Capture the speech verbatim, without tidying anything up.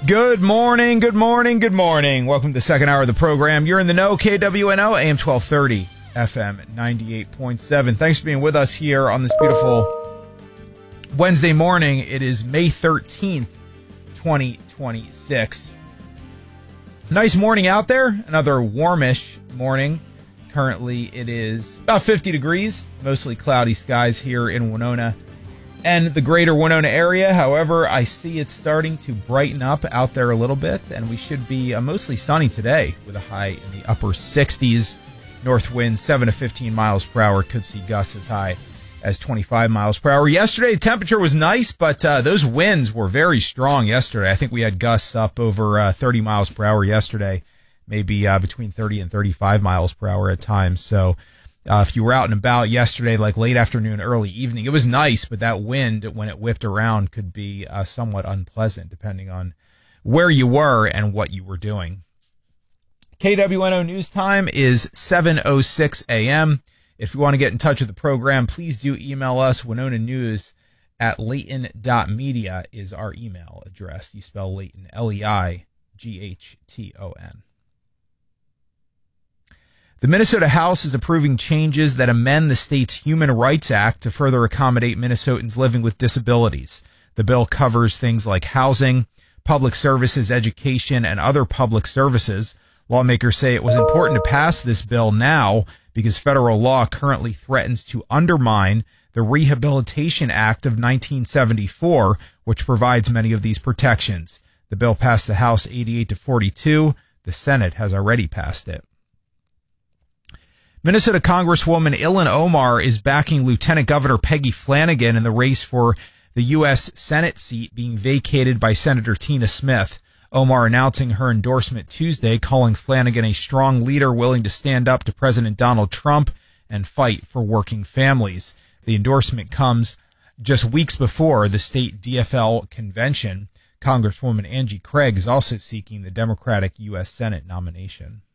Good morning, good morning, good morning. Welcome to the second hour of the program. You're in the know, K W N O, A M twelve thirty, F M ninety-eight point seven. Thanks for being with us here on this beautiful Wednesday morning. It is May thirteenth, twenty twenty-six. Nice morning out there. Another warmish morning. Currently, it is about fifty degrees, mostly cloudy skies here in Winona and the greater Winona area. However, I see it's starting to brighten up out there a little bit, and we should be uh, mostly sunny today with a high in the upper sixties. North wind seven to fifteen miles per hour. Could see gusts as high as twenty-five miles per hour. Yesterday, the temperature was nice, but uh, those winds were very strong yesterday. I think we had gusts up over uh, thirty miles per hour yesterday, maybe uh, between thirty and thirty-five miles per hour at times. So Uh, if you were out and about yesterday, like late afternoon, early evening, it was nice, but that wind, when it whipped around, could be uh, somewhat unpleasant depending on where you were and what you were doing. K W N O News Time is seven oh six a.m. If you want to get in touch with the program, please do email us. Winona News at Layton dot media is our email address. You spell Layton, L E I G H T O N. The Minnesota House is approving changes that amend the state's Human Rights Act to further accommodate Minnesotans living with disabilities. The bill covers things like housing, public services, education, and other public services. Lawmakers say it was important to pass this bill now because federal law currently threatens to undermine the Rehabilitation Act of nineteen seventy-four, which provides many of these protections. The bill passed the House eighty-eight to forty-two. The Senate has already passed it. Minnesota Congresswoman Ilhan Omar is backing Lieutenant Governor Peggy Flanagan in the race for the U S Senate seat being vacated by Senator Tina Smith. Omar announcing her endorsement Tuesday, calling Flanagan a strong leader willing to stand up to President Donald Trump and fight for working families. The endorsement comes just weeks before the state D F L convention. Congresswoman Angie Craig is also seeking the Democratic U S Senate nomination.